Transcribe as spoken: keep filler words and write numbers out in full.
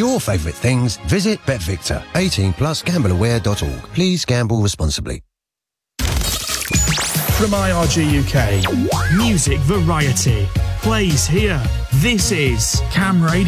your favourite things, visit BetVictor. eighteen plus gamble aware dot org. Please gamble responsibly. From I R G U K, music variety plays here. This is Cam Radio.